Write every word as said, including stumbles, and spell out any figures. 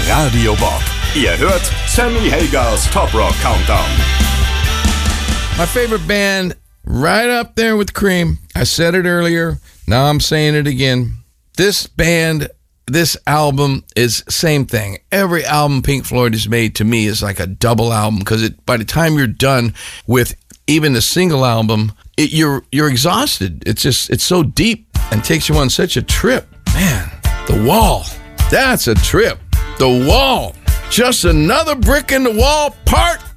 Radio Bob. Ihr hört Sammy Hagers Top Rock Countdown. My favorite band, right up there with Cream. I said it earlier. Now I'm saying it again. This band, this album is same thing. Every album Pink Floyd has made to me is like a double album because it, by the time you're done with even the single album, it, you're you're exhausted. It's just it's so deep and takes you on such a trip. Man, The Wall. That's a trip. The Wall. Just another brick in the wall, part